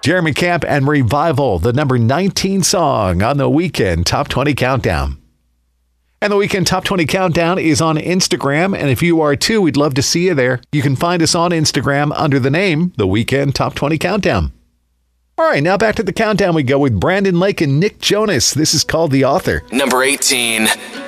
Jeremy Camp and Revival, the number 19 song on the Weekend Top 20 Countdown. And the Weekend Top 20 Countdown is on Instagram, and if you are too, we'd love to see you there. You can find us on Instagram under the name The Weekend Top 20 Countdown. All right, now back to the countdown we go with Brandon Lake and Nick Jonas. This is called The Author. Number 18.